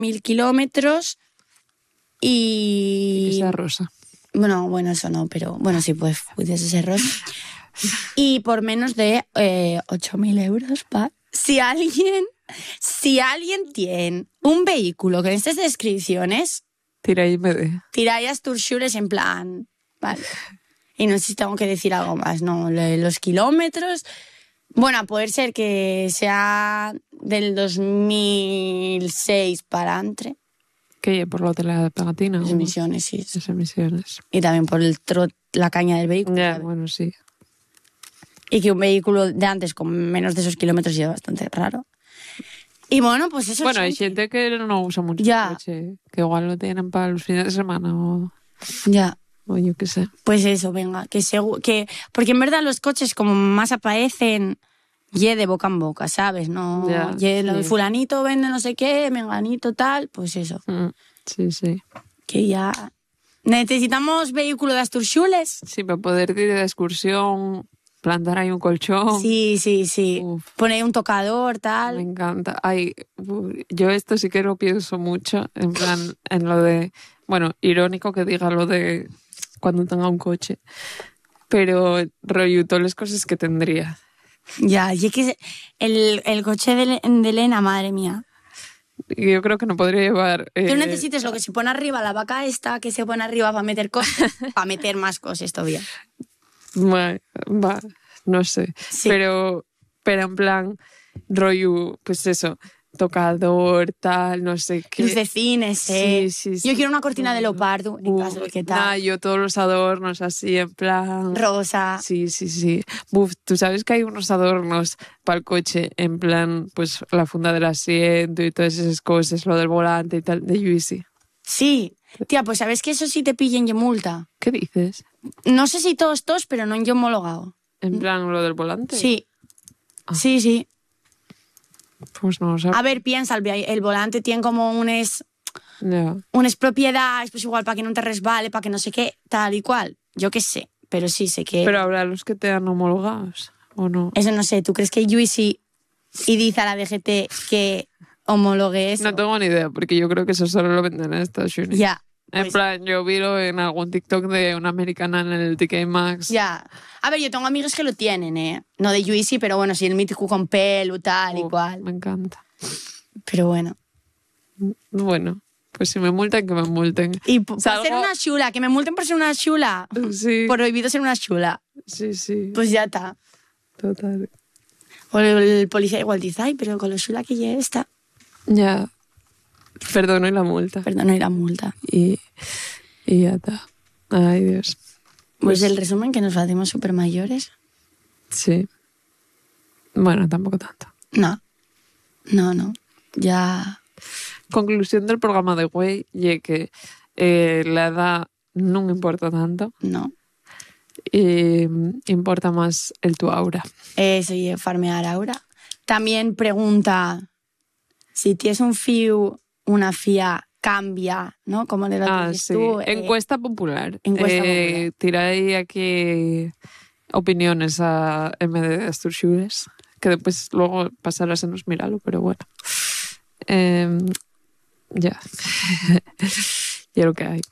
1000 kilómetros y... Que sea rosa. Bueno, eso no, pero bueno, sí, pues pudiese ser rosa. Y por menos de 8.000 euros, ¿va? Si alguien tiene un vehículo con estas descripciones, Tira y me dé. tiráis a Sturxures en plan, vale. Y no sé si tengo que decir algo más, ¿no? Los kilómetros, bueno, a poder ser que sea del 2006 para adelante. ¿Qué? ¿Por lo de la pegatina? Las emisiones, sí. Las emisiones. Y también por la caña del vehículo. Ya, ¿sabes? bueno, sí. Y que un vehículo de antes con menos de esos kilómetros es bastante raro. Y bueno, pues eso. Bueno, hay gente que no usa mucho Ya. el coche, que igual lo tienen para los fines de semana o Ya. yo qué sé. Pues eso, venga, porque en verdad los coches como más aparecen de boca en boca, ¿sabes? No, Ya, el sí. fulanito vende no sé qué, menganito tal, pues eso. Sí, sí. Que ya necesitamos vehículo de Asturxules. Sí, para poder ir de excursión, plantar ahí un colchón. Sí. Uf. Poner un tocador, Me tal. encanta. Ay, yo esto sí que lo pienso mucho, en plan, en lo de, bueno, irónico que diga lo de cuando tenga un coche, pero rollo, todas las cosas que tendría. Ya, y es que el coche de Elena, madre mía. Y yo creo que no podría llevar... Tú necesitas lo que se pone arriba, la vaca esta, que se pone arriba para meter cosas, para meter más cosas todavía. Va, no sé. Sí. Pero en plan, rollo, pues eso, tocador, tal, no sé qué. Lucecines, Sí. Yo quiero una cortina de leopardo, en caso de que tal. Nah, yo todos los adornos así, en plan... Rosa. Sí. Buf, tú sabes que hay unos adornos para el coche, en plan, pues la funda del asiento y todas esas cosas, lo del volante y tal, de Juicy. Sí. Tía, pues sabes que eso sí te pillen y multa. ¿Qué dices? No sé si todos, pero no yo homologado. En plan, lo del volante. Sí. Sí. Pues no lo sé. A ver, piensa, el volante tiene como unas propiedades, pues igual para que no te resbale, para que no sé qué, tal y cual. Yo qué sé, pero sí sé que... Pero habrá los que te han homologados, ¿o no? Eso no sé, ¿tú crees que Juicy y dice a la DGT que homologue eso? No tengo ni idea, porque yo creo que eso solo lo venden en Estados Unidos. Ya. En Pues, plan, yo vi en algún TikTok de una americana en el TK Maxx. ya. A ver, yo tengo amigos que lo tienen, ¿eh? No de Juicy, pero bueno, sí, el mítico con pelo, tal y cual. Me encanta. Pero bueno. Bueno, pues si me multan, que me multen. Y por ser una chula, que me multen por ser una chula. Sí. Por prohibido ser una chula. Sí. Pues ya está. Total. O el policía igual dice, ay, pero con lo chula que ya está. Ya. Perdono y la multa. Perdón, y la multa. Y ya está. Ay, Dios. Pues el resumen, que nos hacemos súper mayores. Sí. Bueno, tampoco tanto. No. Ya. Conclusión del programa de Güey, y que la edad no importa tanto. No. Importa más el tu aura. Eso, y farmear aura. También pregunta si tienes un fiu, una fia, cambia, ¿no? Como le das Sí. tú. Encuesta popular. Encuesta popular. Tiráis aquí opiniones a MD de Asturxures, que después luego pasarás en los Míralo, pero bueno. Ya. Ya lo que hay.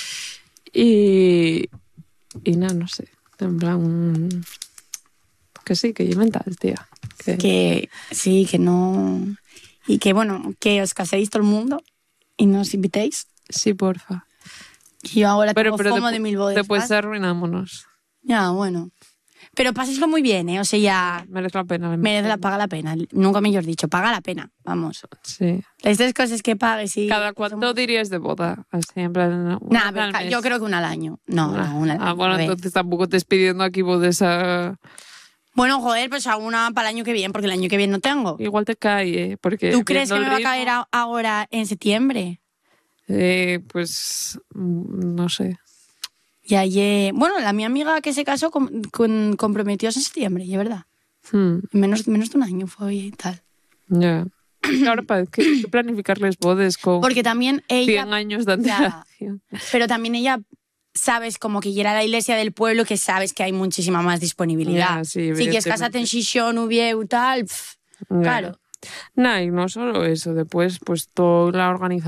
Y nada, no sé. En plan... Que sí, que yo mental, tía. Que sí, que no... Y que, bueno, que os caséis todo el mundo y nos invitéis. Sí, porfa. Y yo ahora tengo Pero FOMO de 1000 bodas. después arruinámonos. Ya, bueno. Pero paséislo muy bien, ¿eh? O sea, ya... Merece la pena. paga la pena. Nunca mejor dicho, paga la pena. Vamos. Sí. Las tres cosas que pagues y... ¿Cada cuánto dirías de boda? Así, en plan... Nada, yo creo que una al año. No, una al año. Bueno, entonces tampoco te pidiendo aquí bodas a... Bueno, joder, pues a una para el año que viene, porque el año que viene no tengo. Igual te cae, porque... ¿Tú crees que me va a ritmo, caer ahora en septiembre? Pues... No sé. Ya, bueno, mi amiga que se casó comprometió en septiembre, y es verdad. En menos de un año fue y tal. Ya. Ahora para que planificarles bodas con Porque también ella... 100 años de antelación. Pero también ella, sabes, como que ir a la iglesia del pueblo, que sabes que hay muchísima más disponibilidad. Ya, sí, si quieres casarte en Xixón, Ubieu, tal, claro. No, y no solo eso, después pues toda la organización